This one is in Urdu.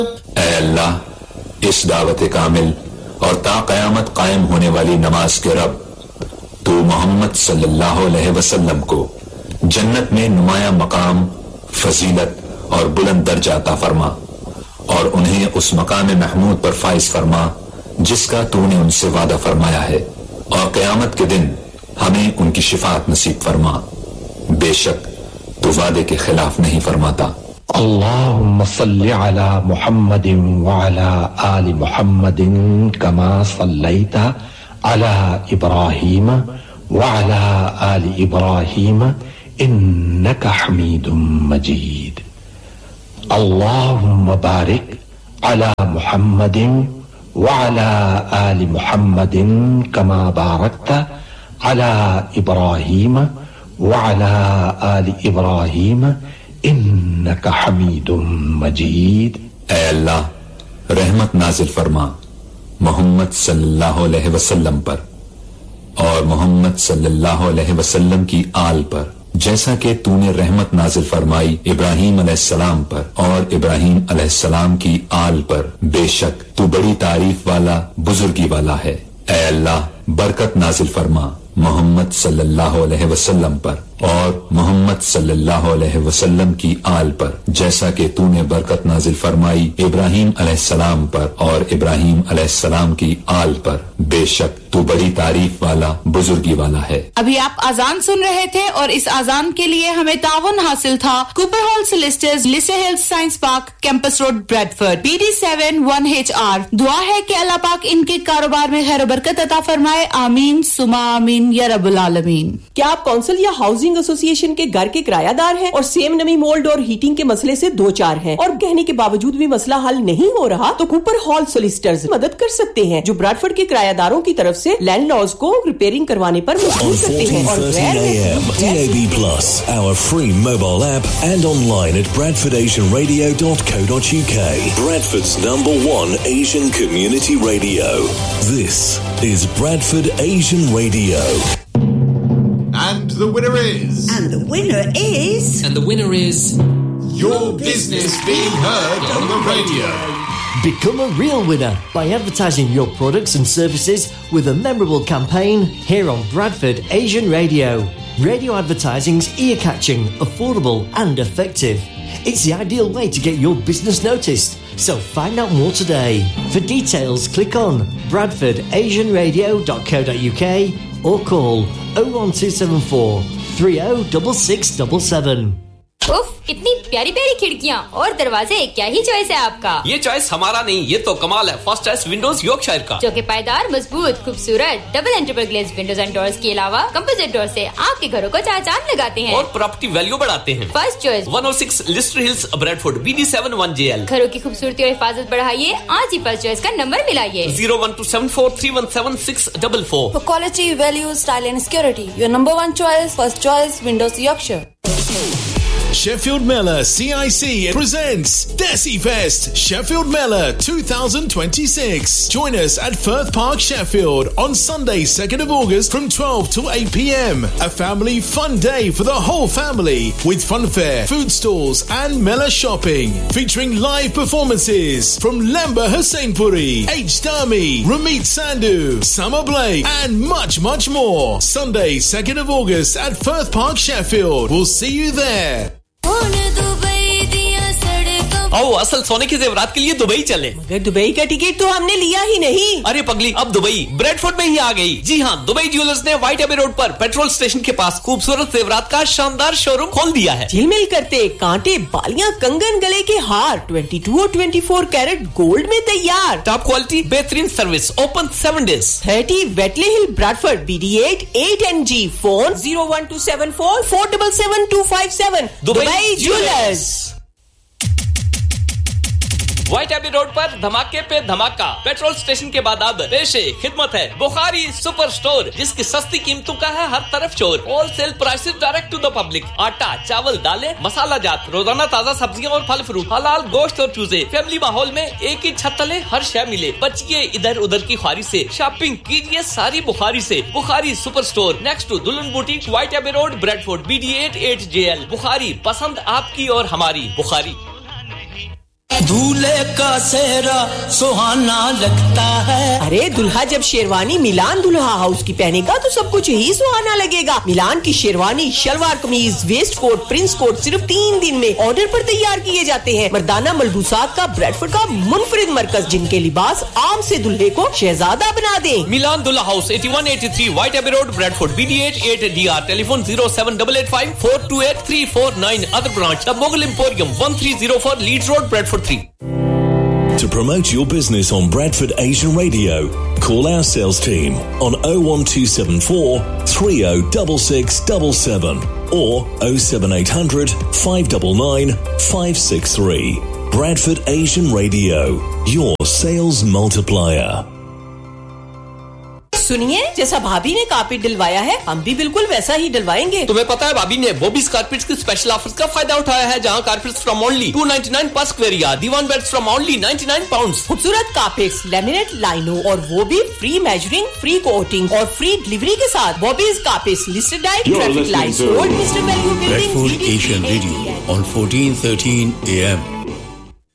اے اللہ، اس دعوت کامل اور تا قیامت قائم ہونے والی نماز کے رب، تو محمد صلی اللہ علیہ وسلم کو جنت میں نمایاں مقام، فضیلت اور بلند درجہ عطا فرما، اور انہیں اس مقام محمود پر فائز فرما جس کا تو نے ان سے وعدہ فرمایا ہے، اور قیامت کے دن ہمیں ان کی شفاعت نصیب فرما، بے شک تو وعدے کے خلاف نہیں فرماتا۔ اللهم صل على محمد وعلى آل محمد كما صليت على إبراهيم وعلى آل إبراهيم إنك حميد مجيد. اللهم بارك على محمد وعلى آل محمد كما باركت على إبراهيم وعلى آل إبراهيم انک حمید مجید۔ اے اللہ رحمت نازل فرما محمد صلی اللہ علیہ وسلم پر اور محمد صلی اللہ علیہ وسلم کی آل پر، جیسا کہ تو نے رحمت نازل فرمائی ابراہیم علیہ السلام پر اور ابراہیم علیہ السلام کی آل پر، بے شک تو بڑی تعریف والا، بزرگی والا ہے۔ اے اللہ برکت نازل فرما محمد صلی اللہ علیہ وسلم پر اور محمد صلی اللہ علیہ وسلم کی آل پر، جیسا کہ تو نے برکت نازل فرمائی ابراہیم علیہ السلام پر اور ابراہیم علیہ السلام کی آل پر، بے شک تو بڑی تعریف والا، بزرگی والا ہے۔ ابھی آپ آذان سن رہے تھے اور اس آذان کے لیے ہمیں تعاون حاصل تھا Cooper hall سولسٹرز، لیسے Hills science park, campus road, Bradford, BD7 1HR۔ دعا ہے کہ اللہ پاک ان کے کاروبار میں خیر و برکت عطا فرمائے، آمین ثم آمین یا رب العالمین۔ کیا آپ کونسل یا ہاؤسنگ ایسوسی ایشن کے گھر کے کرایہ دار ہیں اور سیم نمی مولڈ اور ہیٹنگ کے مسئلے سے دو چار ہیں اور کہنے کے باوجود بھی مسئلہ حل نہیں ہو رہا؟ تو کوپر ہال سولسٹرز مدد کر سکتے ہیں، جو براڈفورڈ کے کرایہ داروں کی طرف سے لینڈ لارڈز کو ریپیئرنگ کروانے پر مجبور کرتے ہیں۔ اور DAB+, our free mobile app and online at bradfordasianradio.co.uk. Bradford's #1 Asian community radio. This is Bradford Asian Radio. And the winner is... And the winner is... And the winner is... Your business being heard on the radio. Become a real winner by advertising your products and services with a memorable campaign here on Bradford Asian Radio. Radio advertising's ear-catching, affordable and effective. It's the ideal way to get your business noticed. So find out more today. For details, click on bradfordasianradio.co.uk or call 01274 306677. उफ, इतनी प्यारी प्यारी खिड़कियां और दरवाजे, क्या ही चॉइस है आपका। ये चॉइस हमारा नहीं, ये तो कमाल है फर्स्ट चॉइस विंडोज यॉर्कशायर का, जो कि पायदार, मजबूत, खूबसूरत double and triple glaze Windows and doors के अलावा कंपोजिट डोर से आपके घरों को चार लगाते हैं और प्रॉपर्टी वैल्यू बढ़ाते हैं। First choice 106 Leicester hills, Bradford, BD7 1JL। घरों की खूबसूरती और हिफाजत बढ़ाइए, आज ही फर्स्ट चॉइस का number मिलाइए 01274317644। For quality, value, style and security, your number one choice, first choice, Windows Yorkshire. Sheffield Miller CIC presents Desi Fest Sheffield Miller 2026. Join us at Firth Park, Sheffield on Sunday 2nd of August from 12 to 8 p.m. A family fun day for the whole family with funfair, food stalls and Miller shopping. Featuring live performances from Lemba Husseinpuri, H. Dami, Ramit Sandhu, Summer Blake and much more. Sunday 2nd of August at Firth Park, Sheffield. We'll see you there. आओ असल सोने के जेवरात के लिए दुबई चले। मगर दुबई का टिकट तो हमने लिया ही नहीं। अरे पगली, अब दुबई ब्रैडफोर्ड में ही आ गई। जी हाँ, दुबई ज्वेलर्स ने व्हाइट एबे रोड पर पेट्रोल स्टेशन के पास खूबसूरत जेवरात का शानदार शोरूम खोल दिया है। झिलमिल करते कांटे, बालियां, कंगन, गले के हार 22 और 24 कैरेट गोल्ड में तैयार। टॉप क्वालिटी, बेहतरीन सर्विस, ओपन 7 days। 30 वेटले हिल, Bradford, BD8 8NG। Phone 01274 477 257। Dubai jewellers. White AB road पर धमाके पे धमाका। पेट्रोल स्टेशन के बाद अब पेशे खिदमत है बुखारी सुपर स्टोर, जिसकी सस्ती कीमतों का है हर तरफ शोर। Wholesale prices direct to the public. आटा, चावल, दालें, मसाला जात, रोजाना ताजा सब्जियां और फल फ्रूट, हलाल गोश्त और चूजे। फैमिली माहौल में एक ही छत तले हर शय मिले। बचिए इधर उधर की ख्वारी से, शॉपिंग कीजिए सारी बुखारी से। Bukhari super store next to दुल्हन boutique, white AB road, Bradford, BD8 8JL। Bukhari, पसंद आपकी और हमारी बुखारी। दूल्हे का सेहरा सुहाना लगता है। अरे दुल्हा जब शेरवानी मिलान दुल्हा हाउस की पहनेगा तो सब कुछ ही सुहाना लगेगा। मिलान की शेरवानी, शलवार कमीज, वेस्ट कोट, प्रिंस कोट सिर्फ 3 दिन में ऑर्डर पर तैयार किए जाते हैं। मर्दाना मलबूसात का ब्रैडफोर्ड का मुनफरिद मरकज, जिनके लिबास आम से दुल्हे को शहजादा बना दे। मिलान दुल्हा house 8183 White Abbey Road, Bradford, BD8 8DR, telephone 07885 428 349. Other branch, the Mughal Emporium, 1304 Leeds Road, Bradford 3. To promote your business on Bradford Asian Radio, call our sales team on 01274 306677 or 07800 599 563. Bradford Asian Radio, your sales multiplier. सुनिए, जैसा भाभी ने कारपेट डलवाया है हम भी बिल्कुल वैसा ही डलवाएंगे। तुम्हें पता है भाभी ने बॉबीज कारपेट्स की स्पेशल ऑफर्स का फायदा उठाया है, जहां कारपेट्स फ्रॉम ओनली 299 पर square yard, Diwan beds from only 99 pounds. खूबसूरत कारपेट्स, लैमिनेट लाइनों और वो भी फ्री मेजरिंग, फ्री कोटिंग और फ्री डिलीवरी के साथ। Bobby's carpets listed at traffic lights, old mister value building, Bradford Asian Radio on 1413 AM.